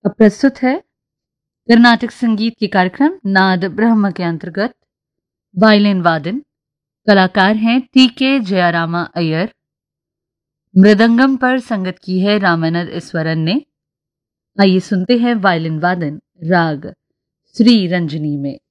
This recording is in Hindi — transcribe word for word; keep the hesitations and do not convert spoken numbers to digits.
अब प्रस्तुत है कर्नाटक संगीत के कार्यक्रम नाद ब्रह्म के अंतर्गत वायलिन वादन। कलाकार हैं टी के जयारामा अय्यर। मृदंगम पर संगत की है रामानंद ईश्वरन ने। आइए सुनते हैं वायलिन वादन राग श्री रंजनी में।